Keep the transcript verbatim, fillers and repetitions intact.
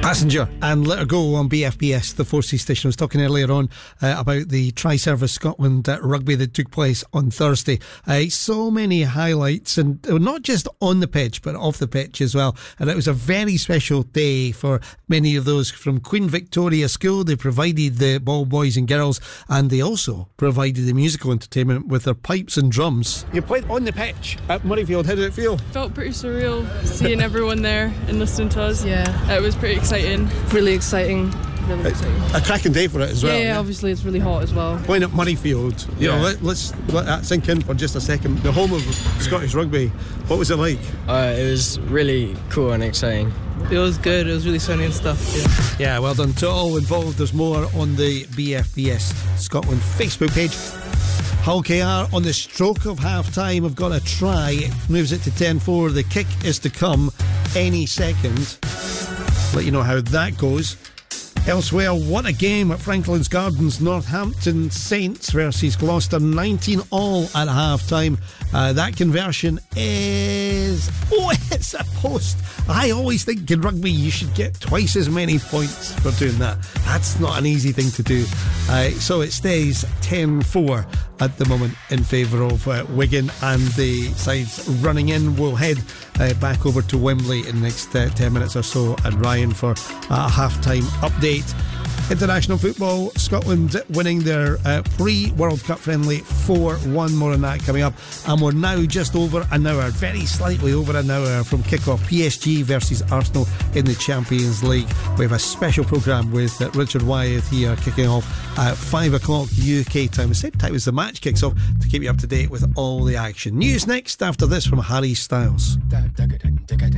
Passenger and Let Her Go on B F B S, the four C station. I was talking earlier on uh, about the Tri-Service Scotland uh, rugby that took place on Thursday. Uh, so many highlights, and uh, not just on the pitch but off the pitch as well. And it was a very special day for many of those from Queen Victoria School. They provided the ball boys and girls, and they also provided the musical entertainment with their pipes and drums. You played on the pitch at Murrayfield. How did it feel? Felt pretty surreal seeing everyone there and listening to us. Yeah, it was pretty exciting. Really exciting. Really exciting. A cracking day for it as well. Yeah, yeah, obviously it's really hot as well. Playing at Murrayfield, you yeah. know, let, let's let that sink in for just a second. The home of Scottish rugby. What was it like? Uh, it was really cool and exciting. It was good. It was really sunny and stuff. Yeah, yeah well done to all involved. There's more on the B F B S Scotland Facebook page. Hull K R on the stroke of half time have got a try. It moves it to ten four. The kick is to come any second. Let you know how that goes. Elsewhere, what a game at Franklin's Gardens. Northampton Saints versus Gloucester, nineteen all at half time. Uh, that conversion is... Oh, it's a post. I always think in rugby you should get twice as many points for doing that. That's not an easy thing to do. Uh, so it stays ten four at the moment in favour of uh, Wigan, and the sides running in. We'll head uh, back over to Wembley in the next uh, ten minutes or so, and Ryan for a half-time update. International football, Scotland winning their uh, pre-World Cup friendly four one. More on that coming up. And we're now just over an hour, very slightly over an hour from kick-off. P S G versus Arsenal in the Champions League. We have a special programme with uh, Richard Wyeth here kicking off at five o'clock U K time, the same time as the match kicks off, to keep you up to date with all the action. News next after this from Harry Styles.